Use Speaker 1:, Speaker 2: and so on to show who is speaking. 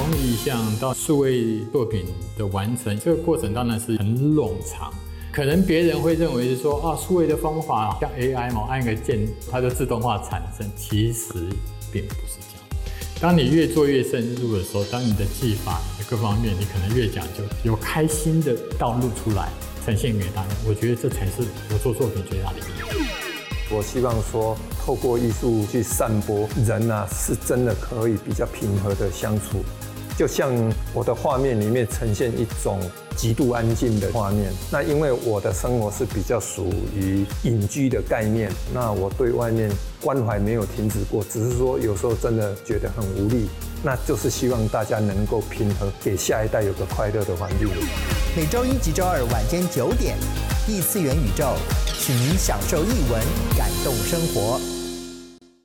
Speaker 1: 从意象到数位作品的完成，这个过程当然是很冗长。可能别人会认为是说啊，数位的方法像 AI 嘛，按一个键它就自动化产生，其实并不是这样。当你越做越深入的时候，当你的技法、你的各方面，你可能越讲究，有开心的道路出来，呈现给大家。我觉得这才是我做作品最大的意义。
Speaker 2: 我希望说，透过艺术去散播，人啊是真的可以比较平和的相处。就像我的画面里面呈现一种极度安静的画面，那因为我的生活是比较属于隐居的概念，那我对外面关怀没有停止过，只是说有时候真的觉得很无力，那就是希望大家能够平和，给下一代有个快乐的环境。
Speaker 3: 每周一及周二晚间9点，异次元宇宙，请您享受艺文，感动生活。